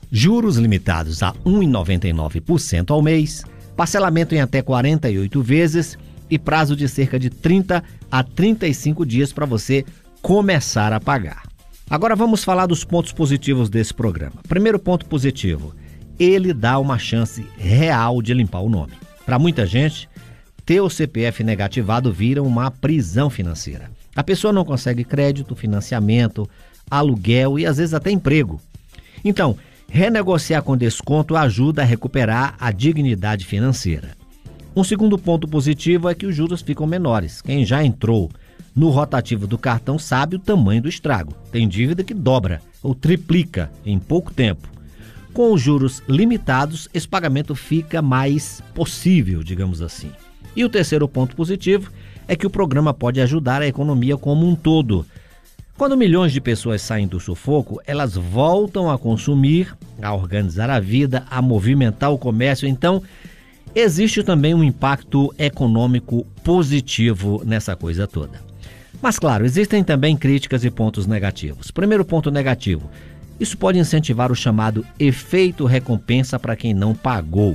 Juros limitados a 1,99% ao mês, parcelamento em até 48 vezes e prazo de cerca de 30 a 35 dias para você começar a pagar. Agora vamos falar dos pontos positivos desse programa. Primeiro ponto positivo, ele dá uma chance real de limpar o nome. Para muita gente, ter o CPF negativado vira uma prisão financeira. A pessoa não consegue crédito, financiamento, aluguel e às vezes até emprego. Então, renegociar com desconto ajuda a recuperar a dignidade financeira. Um segundo ponto positivo é que os juros ficam menores. Quem já entrou no rotativo do cartão sabe o tamanho do estrago. Tem dívida que dobra ou triplica em pouco tempo. Com os juros limitados, esse pagamento fica mais possível, digamos assim. E o terceiro ponto positivo é que o programa pode ajudar a economia como um todo. Quando milhões de pessoas saem do sufoco, elas voltam a consumir, a organizar a vida, a movimentar o comércio. Então, existe também um impacto econômico positivo nessa coisa toda. Mas, claro, existem também críticas e pontos negativos. Primeiro ponto negativo, isso pode incentivar o chamado efeito recompensa para quem não pagou.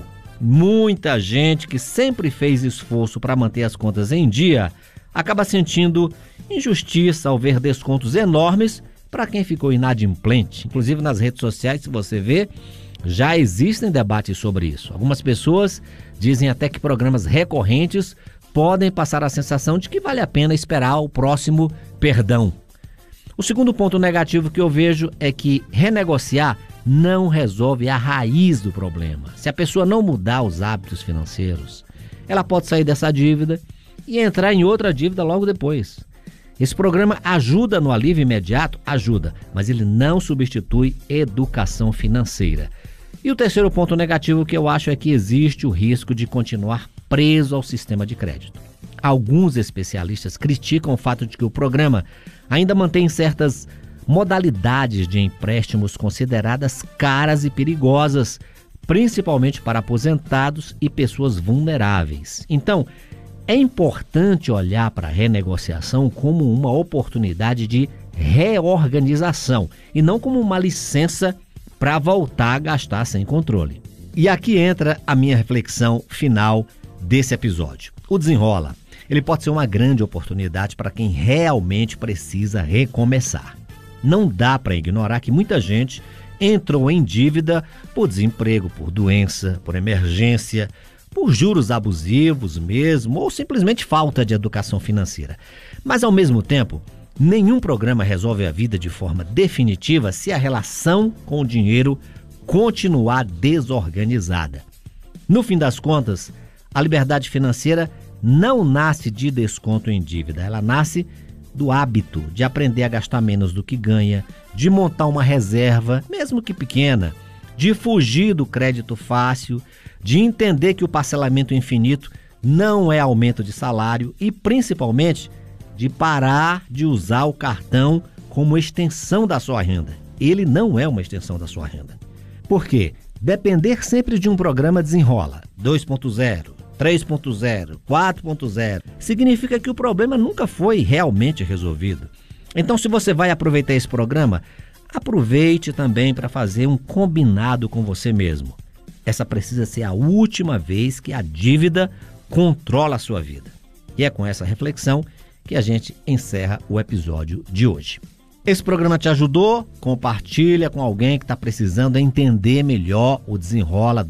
Muita gente que sempre fez esforço para manter as contas em dia acaba sentindo injustiça ao ver descontos enormes para quem ficou inadimplente. Inclusive nas redes sociais, se você vê, já existem debates sobre isso. Algumas pessoas dizem até que programas recorrentes podem passar a sensação de que vale a pena esperar o próximo perdão. O segundo ponto negativo que eu vejo é que renegociar não resolve a raiz do problema. Se a pessoa não mudar os hábitos financeiros, ela pode sair dessa dívida e entrar em outra dívida logo depois. Esse programa ajuda no alívio imediato? Ajuda, mas ele não substitui educação financeira. E o terceiro ponto negativo que eu acho é que existe o risco de continuar preso ao sistema de crédito. Alguns especialistas criticam o fato de que o programa ainda mantém certas modalidades de empréstimos consideradas caras e perigosas, principalmente para aposentados e pessoas vulneráveis. Então, é importante olhar para a renegociação como uma oportunidade de reorganização e não como uma licença para voltar a gastar sem controle. E aqui entra a minha reflexão final desse episódio. O Desenrola, ele pode ser uma grande oportunidade para quem realmente precisa recomeçar. Não dá para ignorar que muita gente entrou em dívida por desemprego, por doença, por emergência, por juros abusivos mesmo, ou simplesmente falta de educação financeira. Mas, ao mesmo tempo, nenhum programa resolve a vida de forma definitiva se a relação com o dinheiro continuar desorganizada. No fim das contas, a liberdade financeira não nasce de desconto em dívida, ela nasce do hábito de aprender a gastar menos do que ganha, de montar uma reserva, mesmo que pequena, de fugir do crédito fácil, de entender que o parcelamento infinito não é aumento de salário e, principalmente, de parar de usar o cartão como extensão da sua renda. Ele não é uma extensão da sua renda. Por quê? Depender sempre de um programa Desenrola 2.0, 3.0, 4.0, significa que o problema nunca foi realmente resolvido. Então, se você vai aproveitar esse programa, aproveite também para fazer um combinado com você mesmo. Essa precisa ser a última vez que a dívida controla a sua vida. E é com essa reflexão que a gente encerra o episódio de hoje. Esse programa te ajudou? Compartilha com alguém que está precisando entender melhor o Desenrola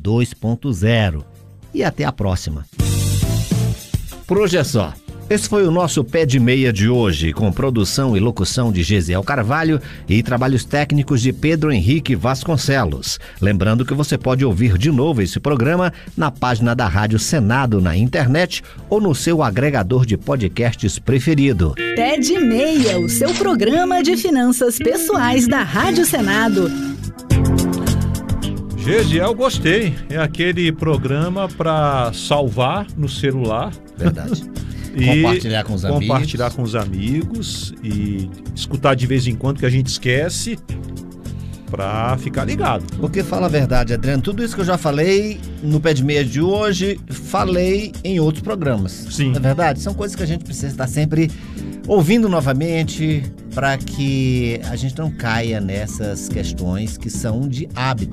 2.0. E até a próxima. Por hoje é só. Esse foi o nosso Pé de Meia de hoje, com produção e locução de Gesiel Carvalho e trabalhos técnicos de Pedro Henrique Vasconcelos. Lembrando que você pode ouvir de novo esse programa na página da Rádio Senado na internet ou no seu agregador de podcasts preferido. Pé de Meia, o seu programa de finanças pessoais da Rádio Senado. Gesiel, gostei. É aquele programa para salvar no celular. Verdade. E compartilhar com os amigos e escutar de vez em quando, que a gente esquece, para ficar ligado. Porque fala a verdade, Adriano, tudo isso que eu já falei no Pé de Meia de hoje, falei em outros programas. Sim. Não é verdade? São coisas que a gente precisa estar sempre ouvindo novamente para que a gente não caia nessas questões que são de hábito.